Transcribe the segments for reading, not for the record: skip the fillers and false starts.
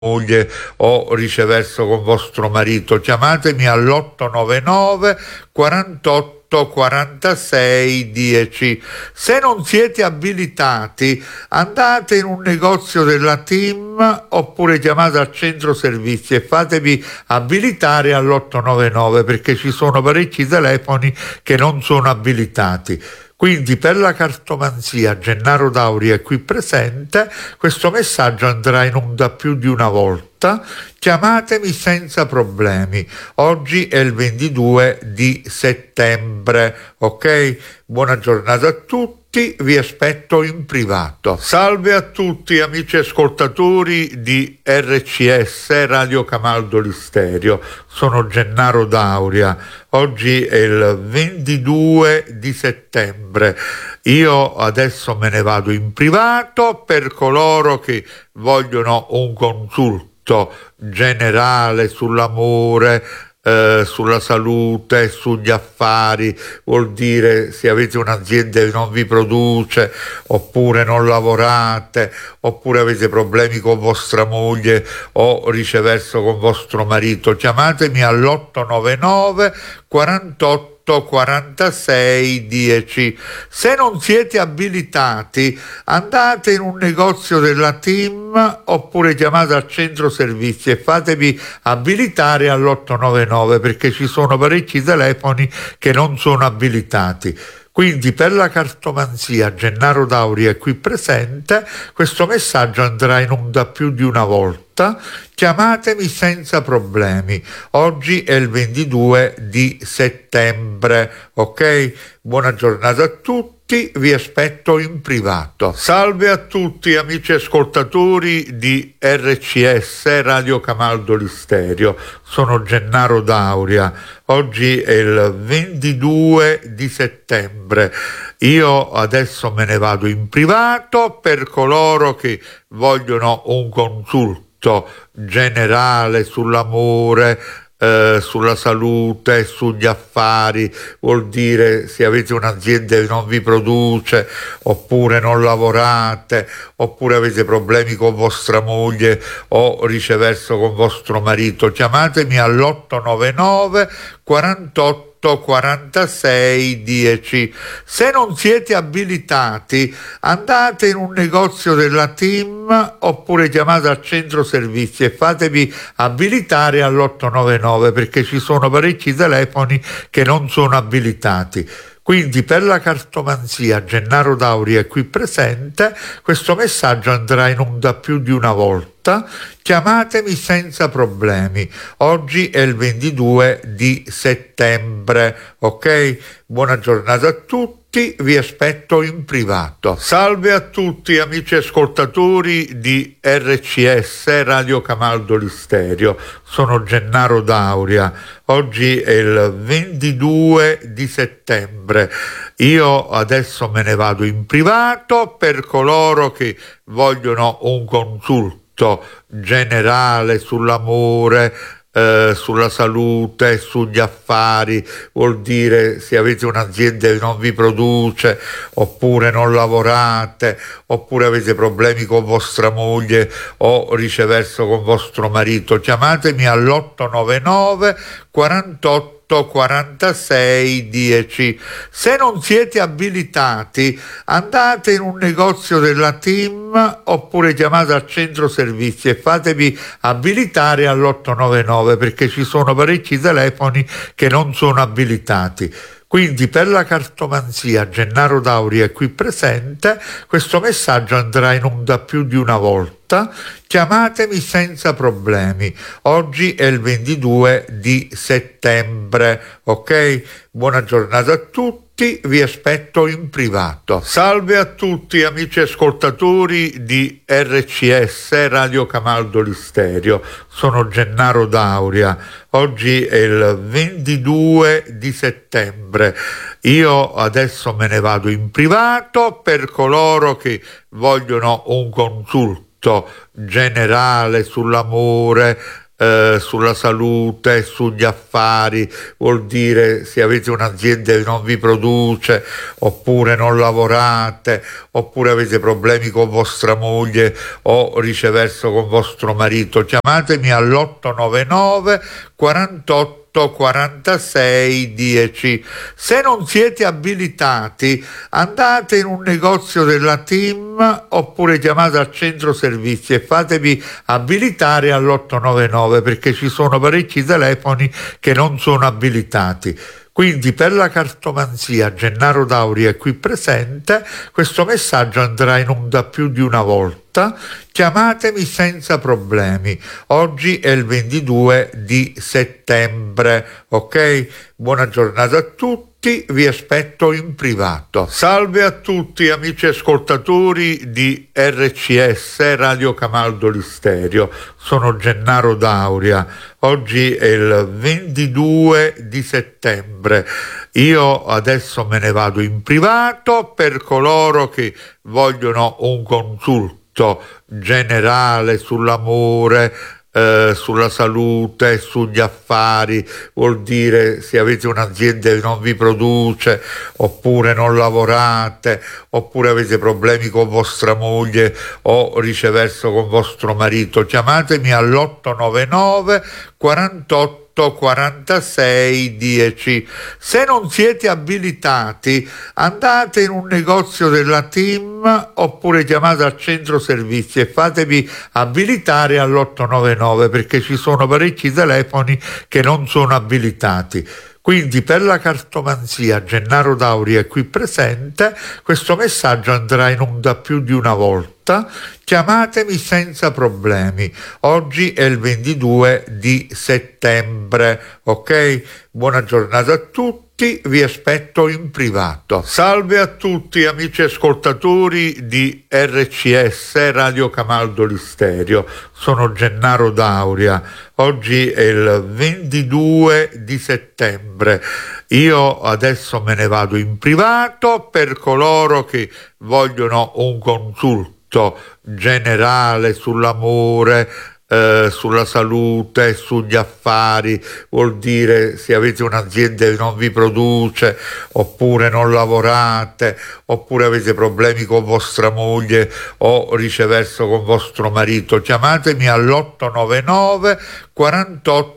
moglie o viceversa con vostro marito, chiamatemi all'899 48 46 10. Se non siete abilitati, andate in un negozio della TIM oppure chiamate al centro servizi e fatevi abilitare all'899, perché ci sono parecchi telefoni che non sono abilitati. Quindi per la cartomanzia Gennaro Dauri è qui presente, questo messaggio andrà in onda più di una volta, chiamatemi senza problemi. Oggi è il 22 di settembre, ok? Buona giornata a tutti. Vi aspetto in privato. Salve a tutti amici ascoltatori di RCS Radio Camaldoli Stereo, sono Gennaro Dauria. Oggi è il 22 di settembre. Io adesso me ne vado in privato. Per coloro che vogliono un consulto generale sull'amore, sulla salute, sugli affari, vuol dire se avete un'azienda che non vi produce, oppure non lavorate, oppure avete problemi con vostra moglie o viceversa con vostro marito, chiamatemi all'899 48 46 10. Se non siete abilitati, andate in un negozio della TIM oppure chiamate al centro servizi e fatevi abilitare all'899, perché ci sono parecchi telefoni che non sono abilitati. Quindi per la cartomanzia Gennaro Dauri è qui presente, questo messaggio andrà in onda più di una volta, chiamatemi senza problemi. Oggi è il 22 di settembre, ok? Buona giornata a tutti. Vi aspetto in privato. Salve a tutti amici ascoltatori di RCS Radio Camaldoli Stereo, sono Gennaro Dauria. Oggi è il 22 di settembre. Io adesso me ne vado in privato. Per coloro che vogliono un consulto generale sull'amore, sulla salute, sugli affari, vuol dire se avete un'azienda che non vi produce, oppure non lavorate, oppure avete problemi con vostra moglie o viceversa con vostro marito, chiamatemi all'899 48 46 10. Se non siete abilitati, andate in un negozio della TIM oppure chiamate al centro servizi e fatevi abilitare all'899, perché ci sono parecchi telefoni che non sono abilitati. Quindi per la cartomanzia Gennaro Dauri è qui presente, questo messaggio andrà in onda più di una volta, chiamatemi senza problemi. Oggi è il 22 di settembre, ok? Buona giornata a tutti. Vi aspetto in privato. Salve a tutti amici ascoltatori di RCS Radio Camaldoli Stereo, sono Gennaro Dauria. Oggi è il 22 di settembre. Io adesso me ne vado in privato. Per coloro che vogliono un consulto generale sull'amore, sulla salute, sugli affari, vuol dire se avete un'azienda che non vi produce, oppure non lavorate, oppure avete problemi con vostra moglie o viceversa con vostro marito, chiamatemi all'899 48 46 10. Se non siete abilitati, andate in un negozio della TIM oppure chiamate al centro servizi e fatevi abilitare all'899, perché ci sono parecchi telefoni che non sono abilitati. Quindi per la cartomanzia Gennaro Dauri è qui presente, questo messaggio andrà in onda più di una volta, chiamatemi senza problemi. Oggi è il 22 di settembre, ok? Buona giornata a tutti. Vi aspetto in privato. Salve a tutti amici ascoltatori di RCS Radio Camaldoli Stereo, sono Gennaro Dauria. Oggi è il 22 di settembre. Io adesso me ne vado in privato. Per coloro che vogliono un consulto generale sull'amore, sulla salute, sugli affari, vuol dire se avete un'azienda che non vi produce, oppure non lavorate, oppure avete problemi con vostra moglie o viceversa con vostro marito. Chiamatemi all'899 48 46 10. Se non siete abilitati, andate in un negozio della TIM oppure chiamate al centro servizi e fatevi abilitare all'899, perché ci sono parecchi telefoni che non sono abilitati. Quindi per la cartomanzia Gennaro Dauri è qui presente, questo messaggio andrà in onda più di una volta, chiamatemi senza problemi. Oggi è il 22 di settembre, ok? Buona giornata a tutti, vi aspetto in privato. Salve a tutti amici ascoltatori di RCS Radio Camaldoli Stereo, sono Gennaro Dauria. Oggi è il 22 di settembre. Io adesso me ne vado in privato. Per coloro che vogliono un consulto generale sull'amore, sulla salute, sugli affari, vuol dire se avete un'azienda che non vi produce, oppure non lavorate, oppure avete problemi con vostra moglie o viceversa con vostro marito, chiamatemi all'899 48 46 10. Se non siete abilitati, andate in un negozio della TIM oppure chiamate al centro servizi e fatevi abilitare all'899, perché ci sono parecchi telefoni che non sono abilitati. Quindi per la cartomanzia Gennaro Dauri è qui presente, questo messaggio andrà in onda più di una volta, chiamatemi senza problemi. Oggi è il 22 di settembre, ok? Buona giornata a tutti, vi aspetto in privato. Salve a tutti amici ascoltatori di RCS Radio Camaldoli Stereo, sono Gennaro Dauria. Oggi è il 22 di settembre. Io adesso me ne vado in privato. Per coloro che vogliono un consulto generale sull'amore, sulla salute, sugli affari, vuol dire se avete un'azienda che non vi produce, oppure non lavorate, oppure avete problemi con vostra moglie o viceversa con vostro marito, chiamatemi all'899 48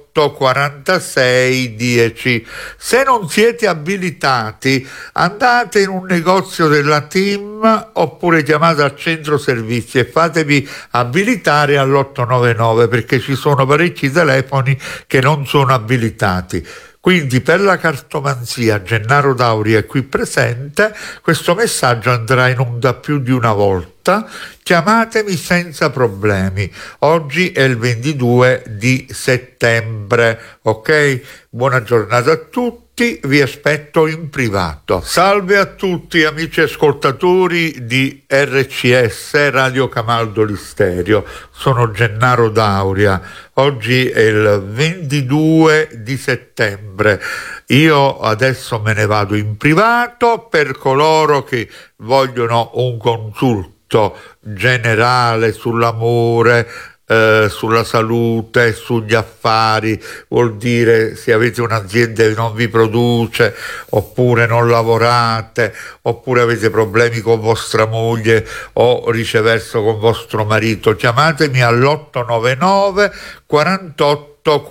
46 10. Se non siete abilitati, andate in un negozio della TIM oppure chiamate al centro servizi e fatevi abilitare all'899, perché ci sono parecchi telefoni che non sono abilitati. Quindi per la cartomanzia Gennaro Dauri è qui presente, questo messaggio andrà in onda più di una volta, chiamatemi senza problemi. Oggi è il 22 di settembre, ok? Buona giornata a tutti. Vi aspetto in privato. Salve a tutti amici ascoltatori di RCS Radio Camaldoli Stereo, sono Gennaro Dauria. Oggi è il 22 di settembre. Io adesso me ne vado in privato. Per coloro che vogliono un consulto generale sull'amore, sulla salute, sugli affari, vuol dire se avete un'azienda che non vi produce, oppure non lavorate, oppure avete problemi con vostra moglie o viceversa con vostro marito, chiamatemi all'899 48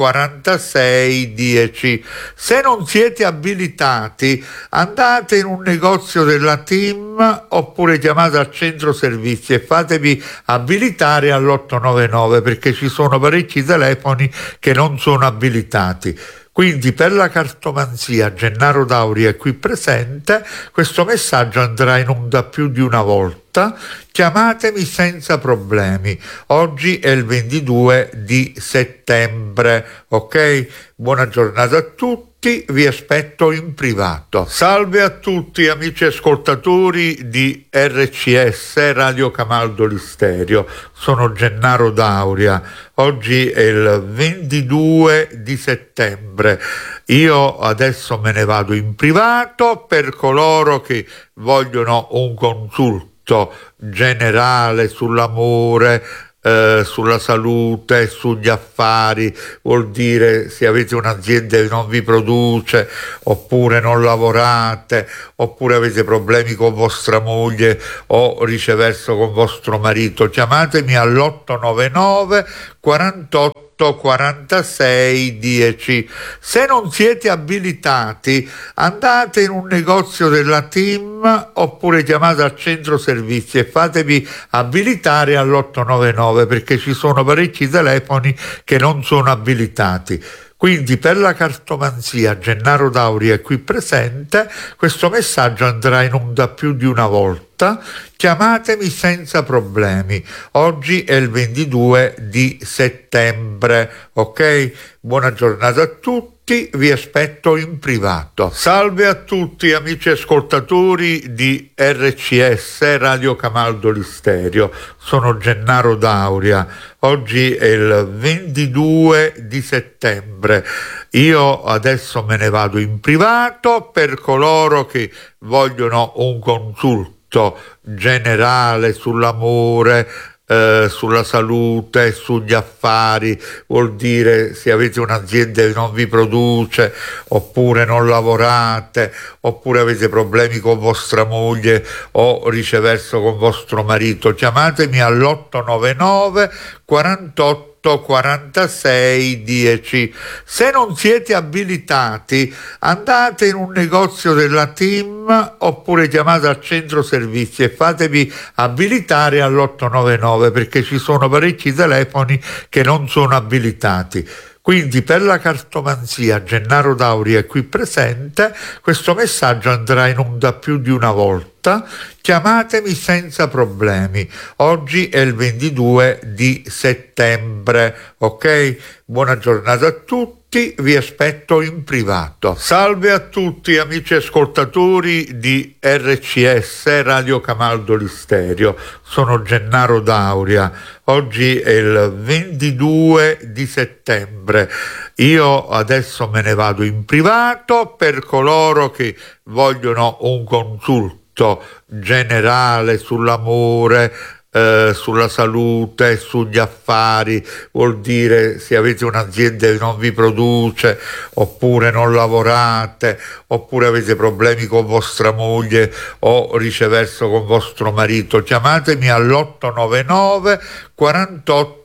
46 10. Se non siete abilitati, andate in un negozio della TIM oppure chiamate al centro servizi e fatevi abilitare all'899, perché ci sono parecchi telefoni che non sono abilitati. Quindi per la cartomanzia Gennaro Dauri è qui presente, questo messaggio andrà in onda più di una volta, chiamatemi senza problemi. Oggi è il 22 di settembre, ok? Buona giornata a tutti. Vi aspetto in privato. Salve a tutti amici ascoltatori di RCS Radio Camaldoli Stereo, sono Gennaro Dauria. Oggi è il 22 di settembre. Io adesso me ne vado in privato. Per coloro che vogliono un consulto generale sull'amore, sulla salute, sugli affari, vuol dire se avete un'azienda che non vi produce, oppure non lavorate, oppure avete problemi con vostra moglie o viceversa con vostro marito, chiamatemi all'899 48 46 10. Se non siete abilitati, andate in un negozio della TIM oppure chiamate al centro servizi e fatevi abilitare all'899, perché ci sono parecchi telefoni che non sono abilitati. Quindi per la cartomanzia Gennaro Dauri è qui presente, questo messaggio andrà in onda più di una volta, chiamatemi senza problemi. Oggi è il 22 di settembre, ok? Buona giornata a tutti. Vi aspetto in privato. Salve a tutti amici ascoltatori di RCS Radio Camaldoli Stereo, sono Gennaro Dauria. Oggi è il 22 di settembre. Io adesso me ne vado in privato. Per coloro che vogliono un consulto generale sull'amore, sulla salute, sugli affari, vuol dire se avete un'azienda che non vi produce, oppure non lavorate, oppure avete problemi con vostra moglie o viceversa con vostro marito, chiamatemi all'899 48 46 10. Se non siete abilitati, andate in un negozio della TIM oppure chiamate al centro servizi e fatevi abilitare all'899, perché ci sono parecchi telefoni che non sono abilitati. Quindi per la cartomanzia Gennaro Dauri è qui presente, questo messaggio andrà in onda più di una volta, chiamatemi senza problemi. Oggi è il 22 di settembre, ok? Buona giornata a tutti. Vi aspetto in privato. Salve a tutti amici ascoltatori di RCS Radio Camaldoli Stereo, sono Gennaro Dauria. Oggi è il 22 di settembre. Io adesso me ne vado in privato. Per coloro che vogliono un consulto generale sull'amore, sulla salute, sugli affari, vuol dire se avete un'azienda che non vi produce, oppure non lavorate, oppure avete problemi con vostra moglie o viceversa con vostro marito, chiamatemi all'899 48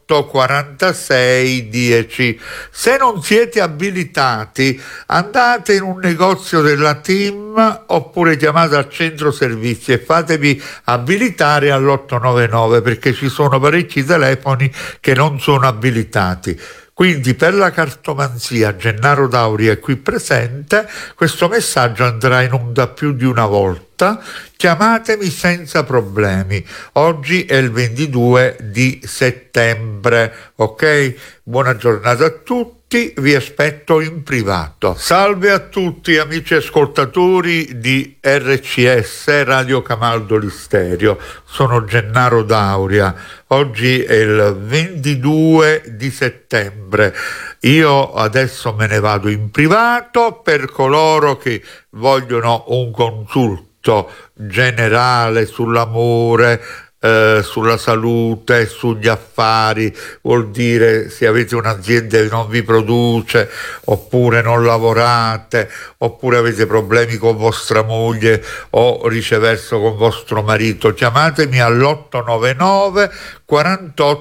46 10. Se non siete abilitati, andate in un negozio della TIM oppure chiamate al centro servizi e fatevi abilitare all'899, perché ci sono parecchi telefoni che non sono abilitati. Quindi per la cartomanzia Gennaro Dauri è qui presente, questo messaggio andrà in onda più di una volta, chiamatemi senza problemi. Oggi è il 22 di settembre, ok? Buona giornata a tutti. Vi aspetto in privato. Salve a tutti amici ascoltatori di RCS Radio Camaldoli Stereo, sono Gennaro Dauria. Oggi è il 22 di settembre. Io adesso me ne vado in privato. Per coloro che vogliono un consulto generale sull'amore, sulla salute, sugli affari, vuol dire se avete un'azienda che non vi produce, oppure non lavorate, oppure avete problemi con vostra moglie o viceversa con vostro marito, chiamatemi all'899 48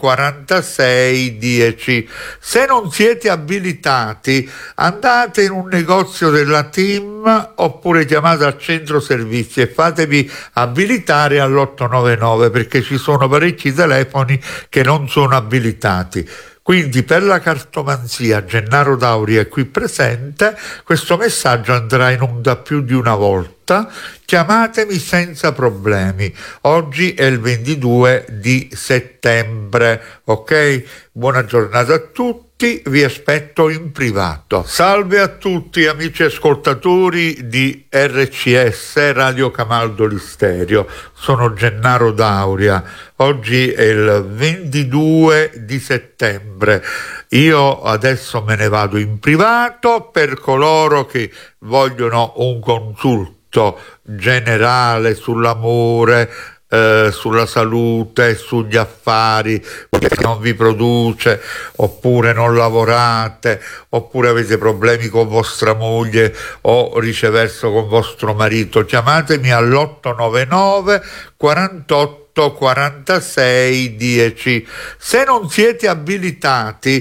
46 10. Se non siete abilitati, andate in un negozio della TIM oppure chiamate al centro servizi e fatevi abilitare all'899, perché ci sono parecchi telefoni che non sono abilitati. Quindi per la cartomanzia Gennaro Dauri è qui presente, questo messaggio andrà in onda più di una volta, chiamatemi senza problemi. Oggi è il 22 di settembre, ok? Buona giornata a tutti. Vi aspetto in privato. Salve a tutti amici ascoltatori di RCS Radio Camaldoli Stereo, sono Gennaro Dauria. Oggi è il 22 di settembre. Io adesso me ne vado in privato. Per coloro che vogliono un consulto generale sull'amore, sulla salute, sugli affari, perché non vi produce, oppure non lavorate, oppure avete problemi con vostra moglie o viceversa con vostro marito, chiamatemi all'899 48 46 10. Se non siete abilitati